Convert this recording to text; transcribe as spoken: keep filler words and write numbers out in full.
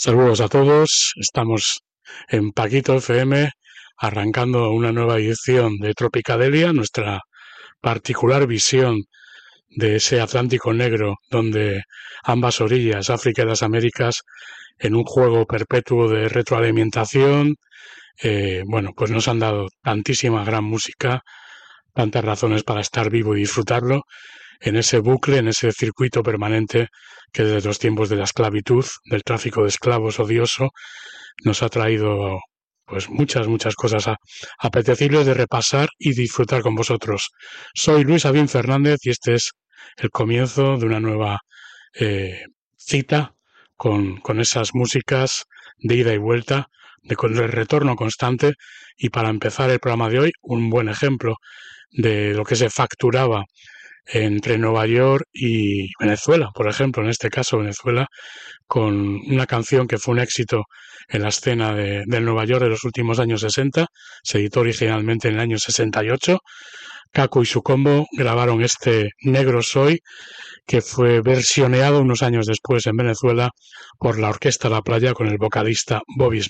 Saludos a todos, estamos en Paquito F M arrancando una nueva edición de Tropicadelia, nuestra particular visión de ese Atlántico Negro donde ambas orillas, África y las Américas, en un juego perpetuo de retroalimentación, eh, bueno, pues nos han dado tantísima gran música, tantas razones para estar vivo y disfrutarlo, en ese bucle, en ese circuito permanente que desde los tiempos de la esclavitud, del tráfico de esclavos odioso, nos ha traído pues muchas, muchas cosas a, apetecibles de repasar y disfrutar con vosotros. Soy Luis Avín Fernández y este es el comienzo de una nueva eh, cita con, con esas músicas de ida y vuelta, de, con el retorno constante, y para empezar el programa de hoy, un buen ejemplo de lo que se facturaba entre Nueva York y Venezuela, por ejemplo, en este caso Venezuela, con una canción que fue un éxito en la escena de, de Nueva York de los últimos años sesenta, se editó originalmente en el año sesenta y ocho, Caco y su combo grabaron este Negro Soy, que fue versioneado unos años después en Venezuela por la Orquesta La Playa con el vocalista Bobby Smith.